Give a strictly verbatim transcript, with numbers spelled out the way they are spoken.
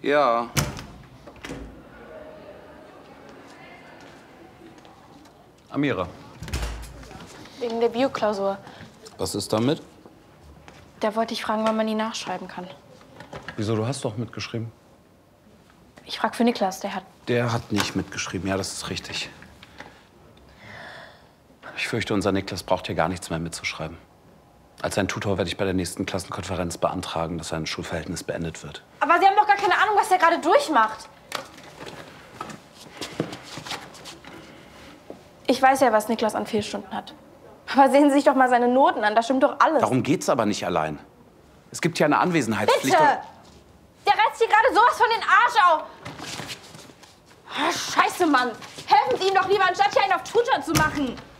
Ja. Amira. Wegen der Bioklausur. Was ist damit? Da wollte ich fragen, wann man die nachschreiben kann. Wieso, du hast doch mitgeschrieben. Ich frage für Niklas, der hat... Der hat nicht mitgeschrieben, ja, das ist richtig. Ich fürchte, unser Niklas braucht hier gar nichts mehr mitzuschreiben. Als sein Tutor werde ich bei der nächsten Klassenkonferenz beantragen, dass sein Schulverhältnis beendet wird. Aber Sie haben doch gar keine Ahnung, was der gerade durchmacht. Ich weiß ja, was Niklas an Fehlstunden hat. Aber sehen Sie sich doch mal seine Noten an, da stimmt doch alles. Darum geht's aber nicht allein. Es gibt ja eine Anwesenheitspflicht. Bitte! Der reißt hier gerade sowas von den Arsch auf. Oh, Scheiße, Mann. Helfen Sie ihm doch lieber, anstatt hier einen auf Tutor zu machen.